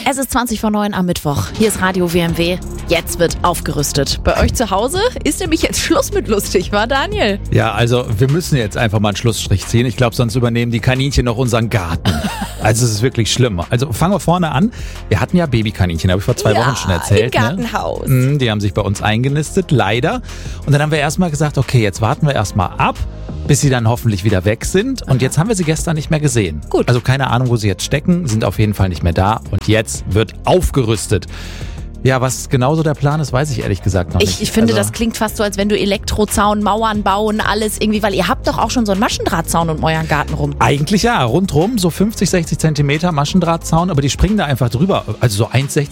Es ist 20:09 am Mittwoch. Hier ist Radio WMW. Jetzt wird aufgerüstet. Bei euch zu Hause ist nämlich jetzt Schluss mit lustig, war Daniel? Ja, also wir müssen jetzt einfach mal einen Schlussstrich ziehen. Ich glaube, sonst übernehmen die Kaninchen noch unseren Garten. Also es ist wirklich schlimm. Also fangen wir vorne an. Wir hatten ja Babykaninchen, habe ich vor 2 Wochen schon erzählt. Im Gartenhaus. Ne? Die haben sich bei uns eingenistet, leider. Und dann haben wir erstmal gesagt, okay, jetzt warten wir erstmal ab, bis sie dann hoffentlich wieder weg sind. Und jetzt haben wir sie gestern nicht mehr gesehen. Gut. Also keine Ahnung, wo sie jetzt stecken, sind auf jeden Fall nicht mehr da. Und jetzt wird aufgerüstet. Ja, was genauso der Plan ist, weiß ich ehrlich gesagt noch nicht. Ich finde, das klingt fast so, als wenn du Elektrozaun, Mauern bauen, alles irgendwie, weil ihr habt doch auch schon so einen Maschendrahtzaun um euren Garten rum. Eigentlich ja, rundrum so 50, 60 Zentimeter Maschendrahtzaun, aber die springen da einfach drüber. Also so 1,60